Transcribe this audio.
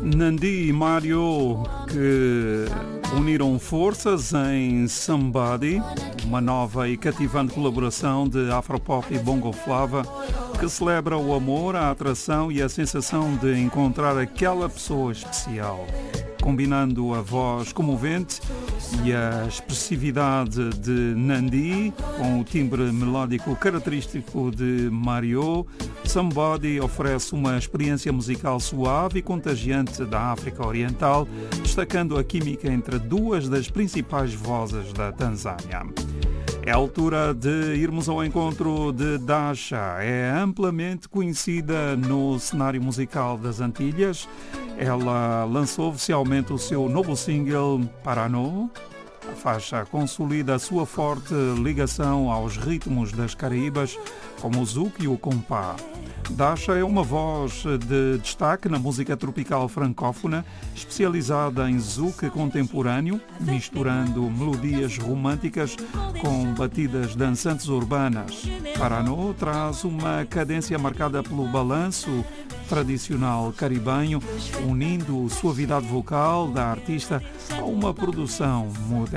Nandi e Mário, que uniram forças em Somebody, uma nova e cativante colaboração de Afropop e Bongo Flava, que celebra o amor, a atração e a sensação de encontrar aquela pessoa especial, combinando a voz comovente e a expressividade de Nandi com o timbre melódico característico de Mário. Somebody oferece uma experiência musical suave e contagiante da África Oriental, destacando a química entre duas das principais vozes da Tanzânia. É a altura de irmos ao encontro de Dasha. É amplamente conhecida no cenário musical das Antilhas. Ela lançou oficialmente o seu novo single, Parano. A faixa consolida a sua forte ligação aos ritmos das Caraíbas, como o zouk e o compá. Dasha é uma voz de destaque na música tropical francófona, especializada em zouk contemporâneo, misturando melodias românticas com batidas dançantes urbanas. Parano traz uma cadência marcada pelo balanço tradicional caribenho, unindo suavidade vocal da artista a uma produção moderna.